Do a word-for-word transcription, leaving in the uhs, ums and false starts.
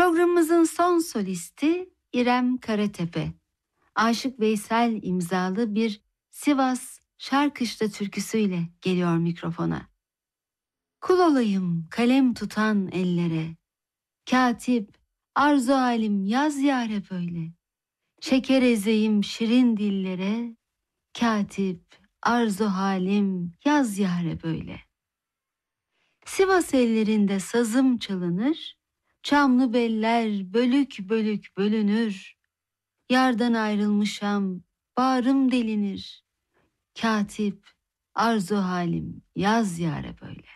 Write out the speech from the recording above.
Programımızın son solisti İrem Karatepe. Aşık Veysel imzalı bir Sivas Şarkışla türküsüyle geliyor mikrofona. Kul olayım kalem tutan ellere, katip arzu halim yaz yâre böyle. Şeker ezeyim şirin dillere, katip arzu halim yaz yâre böyle. Sivas ellerinde sazım çalınır, çamlı beller bölük bölük bölünür. Yardan ayrılmışam, bağrım delinir. Katip arzu halim yaz yâre böyle.